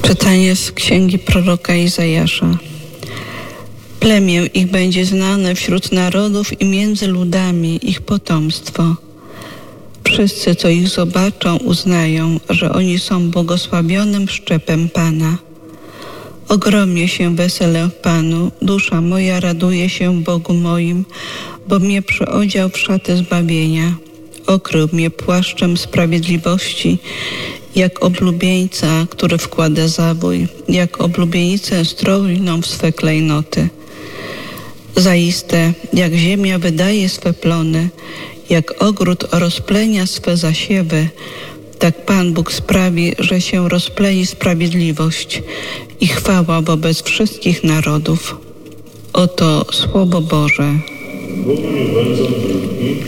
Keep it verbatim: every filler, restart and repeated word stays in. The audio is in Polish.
Czytanie z księgi proroka Izajasza. Plemię ich będzie znane wśród narodów i między ludami ich potomstwo. Wszyscy, co ich zobaczą, uznają, że oni są błogosławionym szczepem Pana. Ogromnie się weselę w Panu, dusza moja raduje się w Bogu moim, bo mnie przyodział w szaty zbawienia. Okrył mnie płaszczem sprawiedliwości, jak oblubieńca, który wkłada zabój, jak oblubienicę strojną w swe klejnoty. Zaiste, jak ziemia wydaje swe plony, jak ogród rozplenia swe zasiewy, tak Pan Bóg sprawi, że się rozpleni sprawiedliwość i chwała wobec wszystkich narodów. Oto Słowo Boże. Bóg nie bardzo